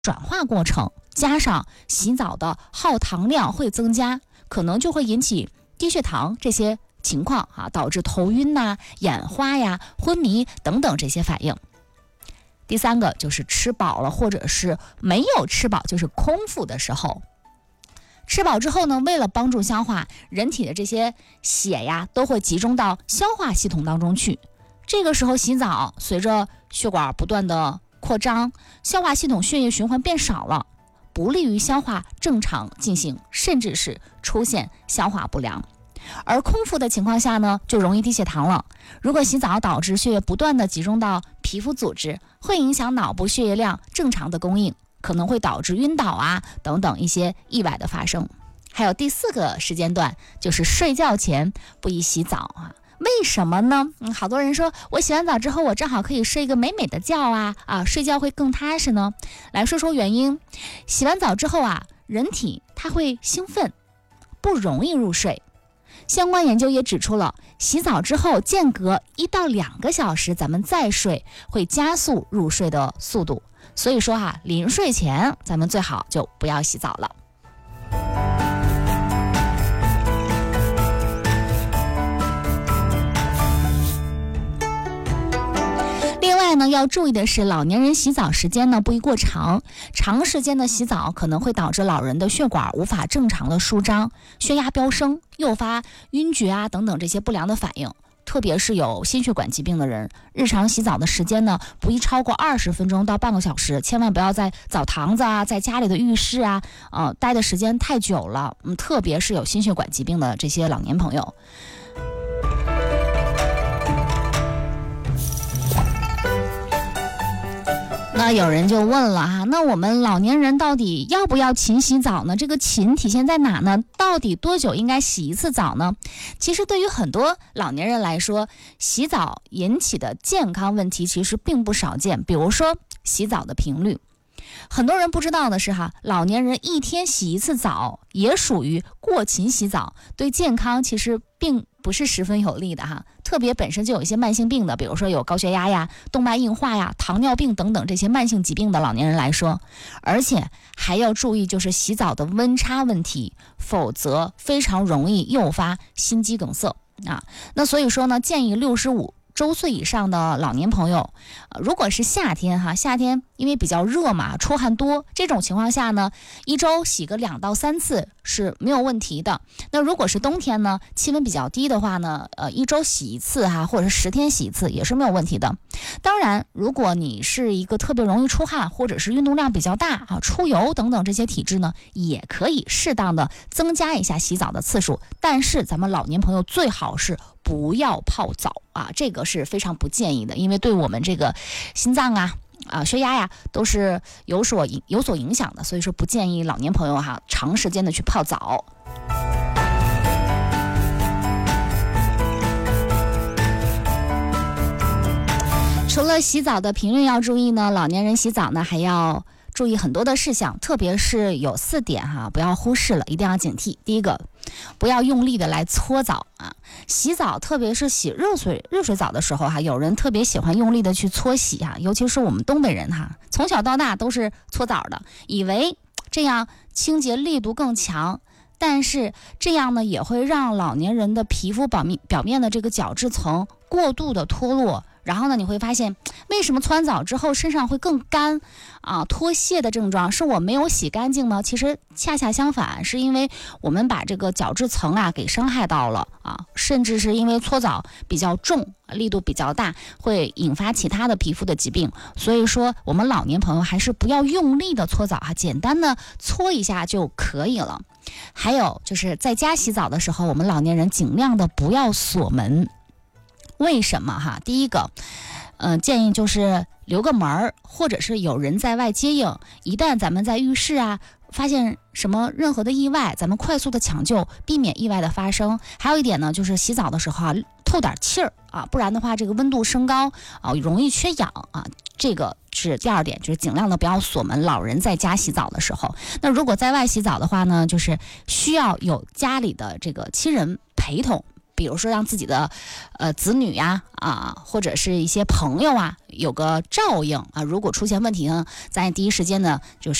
转化过程，加上洗澡的耗糖量会增加，可能就会引起低血糖这些情况啊，导致头晕呐、眼花呀、昏迷等等这些反应。第三个就是吃饱了或者是没有吃饱，就是空腹的时候。吃饱之后呢，为了帮助消化，人体的这些血呀都会集中到消化系统当中去。这个时候洗澡，随着血管不断的扩张，消化系统血液循环变少了，不利于消化正常进行，甚至是出现消化不良。而空腹的情况下呢，就容易低血糖了。如果洗澡导致血液不断的集中到皮肤组织，会影响脑部血液量正常的供应，可能会导致晕倒啊等等一些意外的发生。还有第四个时间段，就是睡觉前不宜洗澡啊。为什么呢？好多人说我洗完澡之后，我正好可以睡一个美美的觉啊，睡觉会更踏实呢。来说说原因。洗完澡之后啊，人体它会兴奋，不容易入睡。相关研究也指出了，洗澡之后间隔1到2个小时，咱们再睡会加速入睡的速度。所以说临睡前咱们最好就不要洗澡了。另外呢，要注意的是，老年人洗澡时间呢不宜过长，长时间的洗澡可能会导致老人的血管无法正常的舒张，血压飙升，诱发晕厥啊等等这些不良的反应。特别是有心血管疾病的人，日常洗澡的时间呢不宜超过20分钟到半个小时，千万不要在澡堂子啊，在家里的浴室啊，待的时间太久了。特别是有心血管疾病的这些老年朋友。那有人就问了那我们老年人到底要不要勤洗澡呢？这个勤体现在哪呢？到底多久应该洗一次澡呢？其实对于很多老年人来说，洗澡引起的健康问题其实并不少见，比如说洗澡的频率。很多人不知道的是老年人一天洗一次澡也属于过勤洗澡，对健康其实并不是十分有利的特别本身就有一些慢性病的，比如说有高血压呀、动脉硬化呀、糖尿病等等这些慢性疾病的老年人来说，而且还要注意就是洗澡的温差问题，否则非常容易诱发心肌梗塞那所以说呢，建议65周岁以上的老年朋友，如果是夏天夏天因为比较热嘛，出汗多，这种情况下呢，1周洗个2到3次是没有问题的。那如果是冬天呢，气温比较低的话呢，1周洗1次或者是10天洗1次也是没有问题的。当然，如果你是一个特别容易出汗，或者是运动量比较大出油等等这些体质呢，也可以适当的增加一下洗澡的次数。但是咱们老年朋友最好是不要泡澡这个是非常不建议的，因为对我们这个心脏血压呀都是有所影响的，所以说不建议老年朋友长时间的去泡澡。除了洗澡的频率要注意呢，老年人洗澡呢还要注意很多的事项，特别是有4点不要忽视了，一定要警惕。第一个，不要用力的来搓澡洗澡，特别是洗热水澡的时候有人特别喜欢用力的去搓洗尤其是我们东北人从小到大都是搓澡的，以为这样清洁力度更强，但是这样呢也会让老年人的皮肤表面的这个角质层过度的脱落。然后呢，你会发现为什么搓完澡之后身上会更干脱屑的症状，是我没有洗干净吗？其实恰恰相反，是因为我们把这个角质层给伤害到了甚至是因为搓澡比较重，力度比较大，会引发其他的皮肤的疾病。所以说我们老年朋友还是不要用力的搓澡简单的搓一下就可以了。还有就是在家洗澡的时候，我们老年人尽量的不要锁门。为什么第一个建议就是留个门，或者是有人在外接应，一旦咱们在浴室发现任何的意外，咱们快速的抢救，避免意外的发生。还有一点呢，就是洗澡的时候透点气儿不然的话这个温度升高容易缺氧这个是第2点，就是尽量的不要锁门，老人在家洗澡的时候。那如果在外洗澡的话呢，就是需要有家里的这个亲人陪同， 比如说让自己的子女呀或者是一些朋友啊有个照应啊，如果出现问题呢，在第一时间呢就是